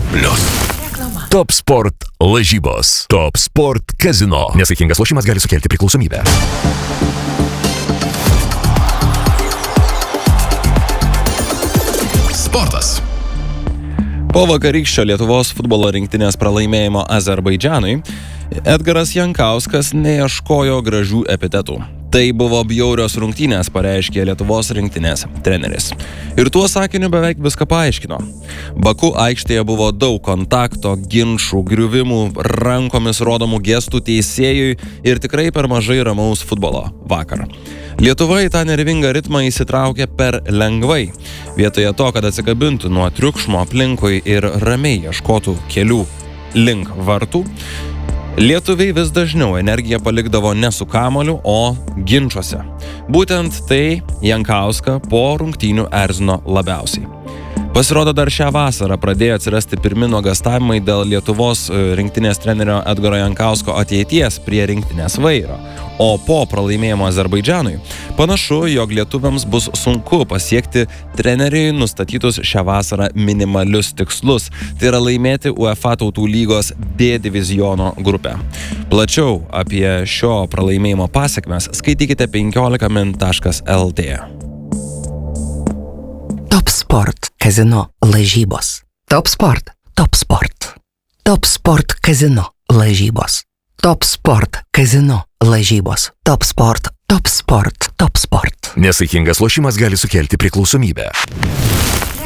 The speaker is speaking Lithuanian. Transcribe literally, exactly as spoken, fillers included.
Plius. Top Sport lažybos. Top Sport kazino. Nesaikingas lošimas gali sukelti priklausomybę. Sportas. Po vakarykščio Lietuvos futbolo rinktinės pralaimėjimo Azerbaidžanui, Edgaras Jankauskas neieškojo gražių epitetų. Tai buvo bjaurios rungtynės, pareiškė Lietuvos rinktinės treneris. Ir tuo sakiniu beveik viską paaiškino. Baku aikštėje buvo daug kontakto, ginčų, griuvimų, rankomis rodomų gestų teisėjui ir tikrai per mažai ramaus futbolo vakar. Lietuva į tą nervingą ritmą įsitraukė per lengvai. Vietoje to, kad atsikabintų nuo triukšmo aplinkui ir ramiai ieškotų kelių link vartų, lietuviai vis dažniau energiją palikdavo ne su kamoliu, o ginčuose. Būtent tai Jankauską po rungtynių erzino labiausiai. Pasirodo, dar šią vasarą pradėjo atsirasti pirmi nuogąstavimai dėl Lietuvos rinktinės trenerio Edgaro Jankausko ateities prie rinktinės vairo. O po pralaimėjimo Azerbaidžanui panašu, jog lietuviams bus sunku pasiekti treneriui nustatytus šią vasarą minimalius tikslus, tai yra laimėti UEFA tautų lygos B diviziono grupę. Plačiau apie šio pralaimėjimo pasekmes skaitykite penkiolika min taškas el tė. Top Sport kazino lažybos. Top Sport, Top Sport. Top Sport kazino lažybos. Top Sport kazino lažybos. Top Sport, Top Sport, Top Sport. Nesaikingas lošimas gali sukelti priklausomybę.